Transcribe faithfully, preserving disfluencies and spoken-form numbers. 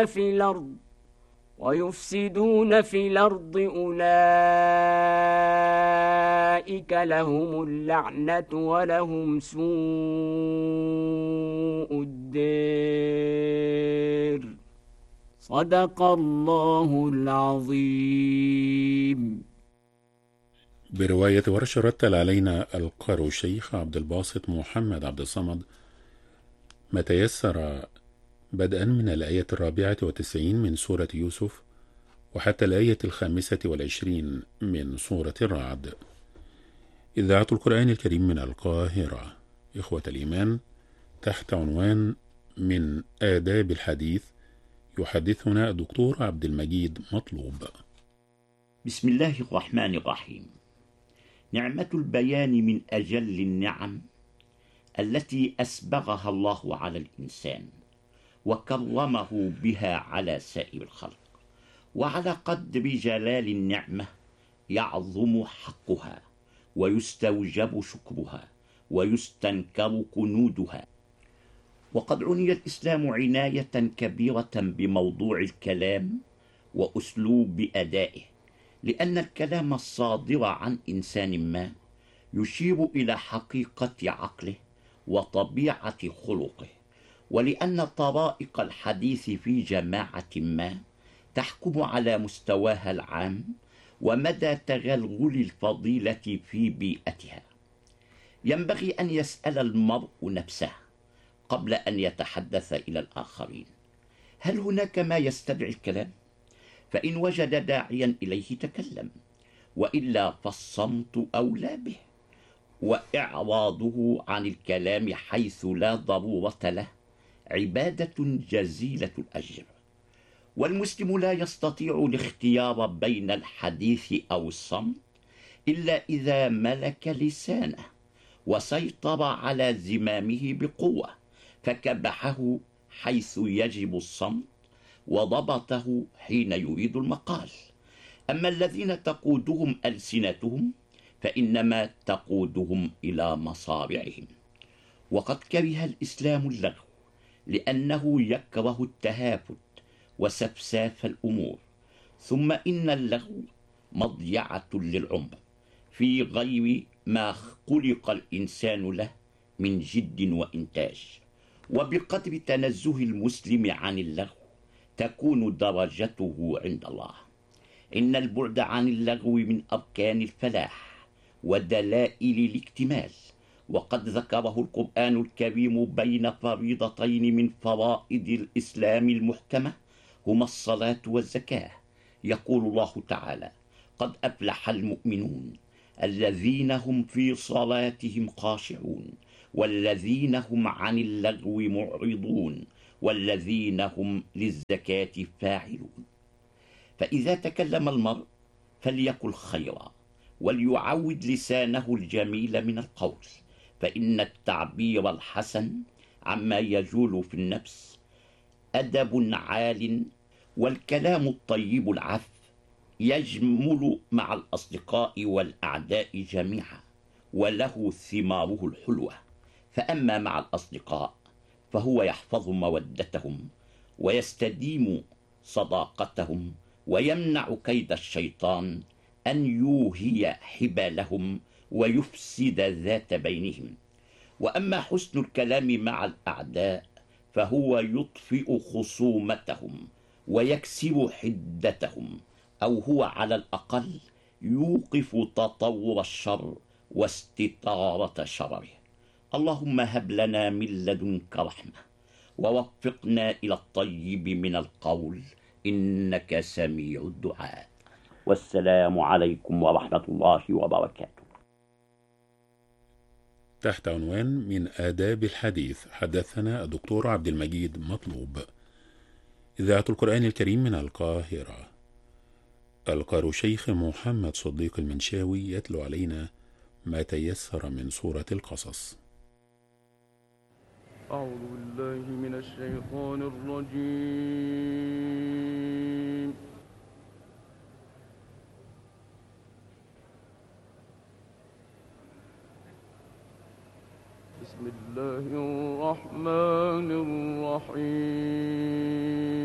في الأرض ويفسدون في الأرض أولئك لهم اللعنة ولهم سوء الدير. صدق الله العظيم. برواية ورش رتل علينا القارئ الشيخ عبد الباسط محمد عبد الصمد ما تيسر، بدءا من الآية الرابعة والتسعين من سورة يوسف وحتى الآية الخامسة والعشرين من سورة الرعد. إذاعة القرآن الكريم من القاهرة. إخوة الإيمان، تحت عنوان من آداب الحديث يحدثنا الدكتور عبد المجيد مطلوب. بسم الله الرحمن الرحيم. نعمة البيان من أجل النعم التي أسبغها الله على الإنسان وكرمه بها على سائر الخلق، وعلى قدر جلال النعمة يعظم حقها ويستوجب شكرها ويستنكر كنودها. وقد عني الإسلام عناية كبيرة بموضوع الكلام وأسلوب أدائه، لأن الكلام الصادر عن إنسان ما يشير إلى حقيقة عقله وطبيعة خلقه، ولأن طرائق الحديث في جماعة ما تحكم على مستواها العام ومدى تغلغل الفضيلة في بيئتها. ينبغي أن يسأل المرء نفسه قبل أن يتحدث إلى الآخرين: هل هناك ما يستدعي الكلام؟ فإن وجد داعيا إليه تكلم، وإلا فالصمت أولى به، وإعراضه عن الكلام حيث لا ضرورة له عبادة جزيلة الأجر. والمسلم لا يستطيع الاختيار بين الحديث أو الصمت إلا إذا ملك لسانه وسيطر على زمامه بقوة، فكبحه حيث يجب الصمت وضبطه حين يريد المقال. أما الذين تقودهم ألسنتهم فإنما تقودهم إلى مصارعهم. وقد كره الإسلام اللغو لأنه يكره التهافت وسفساف الأمور، ثم إن اللغو مضيعة للعمر في غير ما خلق الإنسان له من جد وإنتاج. وبقدر تنزه المسلم عن اللغو تكون درجته عند الله. إن البعد عن اللغو من أركان الفلاح ودلائل الاكتمال، وقد ذكره القرآن الكريم بين فريضتين من فرائض الإسلام المحكمة هما الصلاة والزكاة. يقول الله تعالى: قد أفلح المؤمنون الذين هم في صلاتهم خاشعون والذين هم عن اللغو معرضون والذين هم للزكاة فاعلون. فإذا تكلم المرء فليقل خيرا وليعود لسانه الجميل من القول، فإن التعبير الحسن عما يجول في النفس أدب عال، والكلام الطيب العذب يجمل مع الأصدقاء والأعداء جميعا وله ثماره الحلوة. فأما مع الأصدقاء فهو يحفظ مودتهم ويستديم صداقتهم ويمنع كيد الشيطان أن يوهي حبالهم ويفسد ذات بينهم. وأما حسن الكلام مع الأعداء فهو يطفئ خصومتهم ويكسر حدتهم، أو هو على الأقل يوقف تطور الشر واستطارة شرره. اللهم هب لنا من لدنك رحمة ووفقنا إلى الطيب من القول، إنك سميع الدعاء. والسلام عليكم ورحمة الله وبركاته. تحت عنوان من آداب الحديث حدثنا الدكتور عبد المجيد مطلوب. إذاعة القرآن الكريم من القاهرة. القارئ الشيخ محمد صديق المنشاوي يتلو علينا ما تيسر من سورة القصص. أعوذ بالله من الشيطان الرجيم. بسم الله الرحمن الرحيم.